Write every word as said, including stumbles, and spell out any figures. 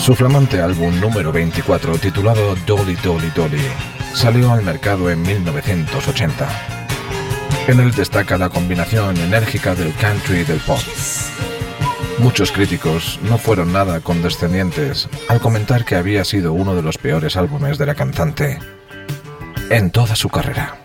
Su flamante álbum número veinticuatro, titulado Dolly Dolly Dolly, salió al mercado en mil novecientos ochenta. En él destaca la combinación enérgica del country y del pop. Muchos críticos no fueron nada condescendientes al comentar que había sido uno de los peores álbumes de la cantante en toda su carrera.